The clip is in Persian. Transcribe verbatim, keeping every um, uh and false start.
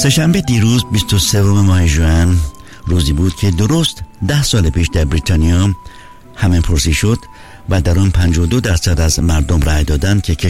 سه‌شنبه دیروز بیست و سوم ماه ژوئن روزی بود که درست ده سال پیش در بریتانیا همین پرسی شد و در آن پنجاه و دو درصد از مردم رأی دادند که